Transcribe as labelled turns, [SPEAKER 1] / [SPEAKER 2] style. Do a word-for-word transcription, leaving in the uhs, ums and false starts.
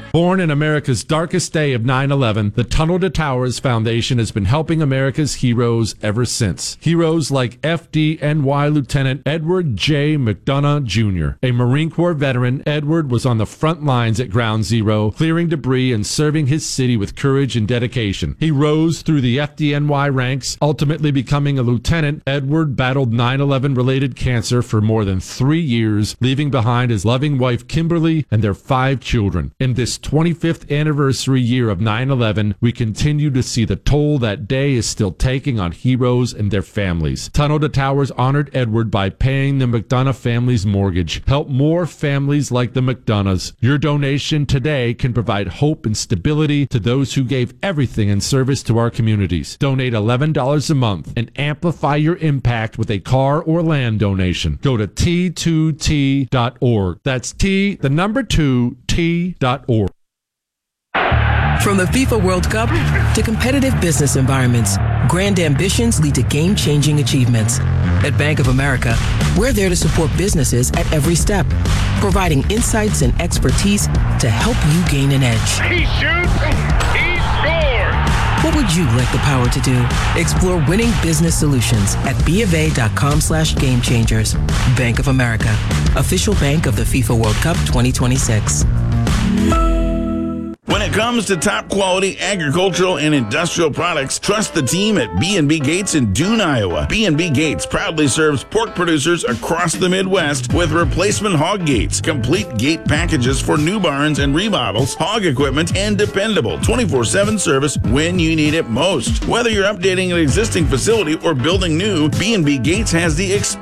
[SPEAKER 1] Born in America's darkest day of nine eleven, the Tunnel to Towers Foundation has been helping America's heroes ever since. Heroes like F D N Y Lieutenant Edward J. McDonough Junior A Marine Corps veteran, Edward was on the front lines at Ground Zero, clearing debris and serving his city with courage and dedication. He rose through the F D N Y ranks, ultimately becoming a lieutenant. Edward battled nine eleven-related cancer for more than three years, leaving behind his loving wife Kimberly and their five children. In this twenty-fifth anniversary year of nine eleven, we continue to see the toll that day is still taking on heroes and their families. Tunnel to Towers honored Edward by paying the McDonough family's mortgage. Help more families like the McDonoughs. Your donation today can provide hope and stability to those who gave everything in service to our communities. Donate eleven dollars a month and amplify your impact with a car or land donation. Go to T two T dot org. That's T, the number two, T dot org.
[SPEAKER 2] From the FIFA World Cup to competitive business environments, grand ambitions lead to game-changing achievements. At Bank of America, we're there to support businesses at every step, providing insights and expertise to help you gain an edge.
[SPEAKER 3] He shoots, he scores!
[SPEAKER 2] What would you like the power to do? Explore winning business solutions at BofA.com slash game changers. Bank of America, official bank of the FIFA World Cup twenty twenty-six.
[SPEAKER 4] When it comes to top quality agricultural and industrial products, trust the team at B and B Gates in Dune, Iowa. B and B Gates proudly serves pork producers across the Midwest with replacement hog gates, complete gate packages for new barns and remodels, hog equipment, and dependable twenty-four seven service when you need it most. Whether you're updating an existing facility or building new, B and B Gates has the experience